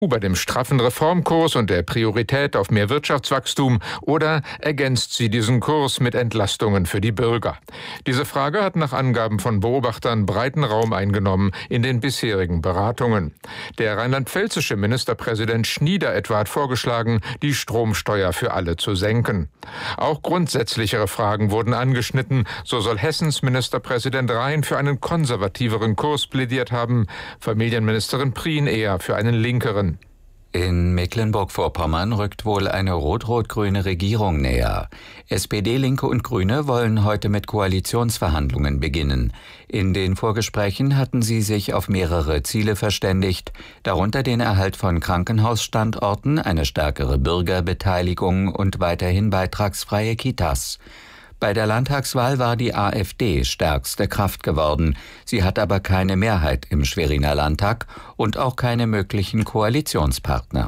Bei dem straffen Reformkurs und der Priorität auf mehr Wirtschaftswachstum oder ergänzt sie diesen Kurs mit Entlastungen für die Bürger? Diese Frage hat nach Angaben von Beobachtern breiten Raum eingenommen in den bisherigen Beratungen. Der rheinland-pfälzische Ministerpräsident Schnieder etwa hat vorgeschlagen, die Stromsteuer für alle zu senken. Auch grundsätzlichere Fragen wurden angeschnitten. So soll Hessens Ministerpräsident Rhein für einen konservativeren Kurs plädiert haben, Familienministerin Prien eher für einen linkeren. In Mecklenburg-Vorpommern rückt wohl eine rot-rot-grüne Regierung näher. SPD, Linke und Grüne wollen heute mit Koalitionsverhandlungen beginnen. In den Vorgesprächen hatten sie sich auf mehrere Ziele verständigt, darunter den Erhalt von Krankenhausstandorten, eine stärkere Bürgerbeteiligung und weiterhin beitragsfreie Kitas. Bei der Landtagswahl war die AfD stärkste Kraft geworden. Sie hat aber keine Mehrheit im Schweriner Landtag und auch keine möglichen Koalitionspartner.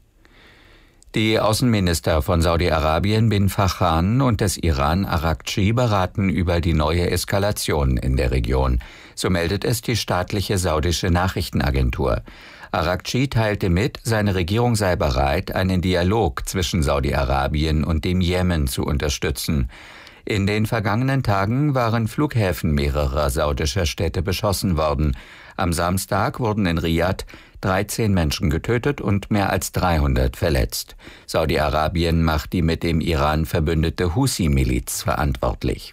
Die Außenminister von Saudi-Arabien bin Fakhran und des Iran Araghchi beraten über die neue Eskalation in der Region. So meldet es die staatliche saudische Nachrichtenagentur. Araghchi teilte mit, seine Regierung sei bereit, einen Dialog zwischen Saudi-Arabien und dem Jemen zu unterstützen. In den vergangenen Tagen waren Flughäfen mehrerer saudischer Städte beschossen worden. Am Samstag wurden in Riad 13 Menschen getötet und mehr als 300 verletzt. Saudi-Arabien macht die mit dem Iran verbündete Husi-Miliz verantwortlich.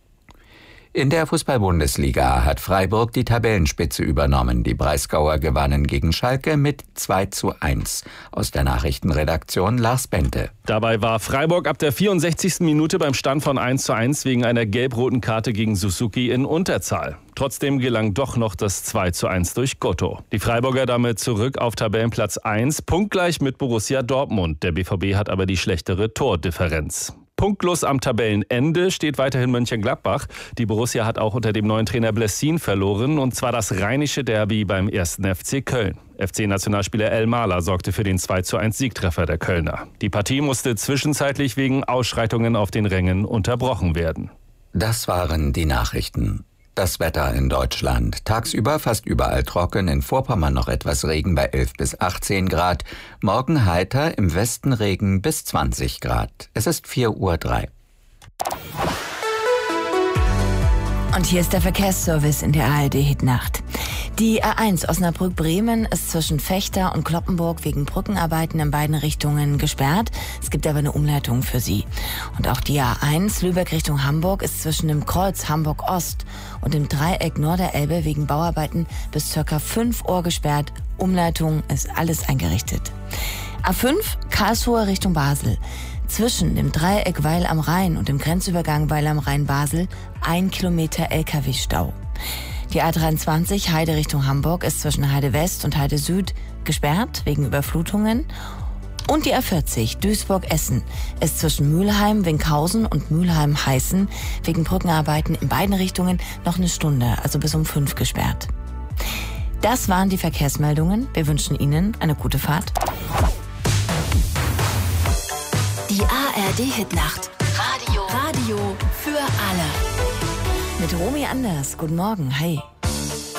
In der Fußball-Bundesliga hat Freiburg die Tabellenspitze übernommen. Die Breisgauer gewannen gegen Schalke mit 2:1. Aus der Nachrichtenredaktion Lars Bente. Dabei war Freiburg ab der 64. Minute beim Stand von 1:1 wegen einer gelb-roten Karte gegen Suzuki in Unterzahl. Trotzdem gelang doch noch das 2:1 durch Gotto. Die Freiburger damit zurück auf Tabellenplatz 1, punktgleich mit Borussia Dortmund. Der BVB hat aber die schlechtere Tordifferenz. Punktlos am Tabellenende steht weiterhin Mönchengladbach. Die Borussia hat auch unter dem neuen Trainer Blessin verloren, und zwar das rheinische Derby beim 1. FC Köln. FC-Nationalspieler El Mahler sorgte für den 2:1 Siegtreffer der Kölner. Die Partie musste zwischenzeitlich wegen Ausschreitungen auf den Rängen unterbrochen werden. Das waren die Nachrichten. Das Wetter in Deutschland. Tagsüber fast überall trocken, in Vorpommern noch etwas Regen bei 11 bis 18 Grad. Morgen heiter, im Westen Regen bis 20 Grad. Es ist 4:03 Uhr. Und hier ist der Verkehrsservice in der ARD-Hitnacht. Die A1 Osnabrück-Bremen ist zwischen Vechta und Cloppenburg wegen Brückenarbeiten in beiden Richtungen gesperrt. Es gibt aber eine Umleitung für sie. Und auch die A1 Lübeck Richtung Hamburg ist zwischen dem Kreuz Hamburg-Ost und dem Dreieck Norderelbe wegen Bauarbeiten bis ca. 5 Uhr gesperrt. Umleitung ist alles eingerichtet. A5 Karlsruhe Richtung Basel. Zwischen dem Dreieck Weil am Rhein und dem Grenzübergang Weil am Rhein-Basel 1 Kilometer LKW-Stau. Die A23 Heide Richtung Hamburg ist zwischen Heide West und Heide Süd gesperrt wegen Überflutungen. Und die A40 Duisburg-Essen ist zwischen Mülheim, Winkhausen und Mülheim-Heißen wegen Brückenarbeiten in beiden Richtungen noch eine Stunde, also bis um 5 gesperrt. Das waren die Verkehrsmeldungen. Wir wünschen Ihnen eine gute Fahrt. Die ARD-Hitnacht. Radio für alle. Mit Romy Anders. Guten Morgen. Hi.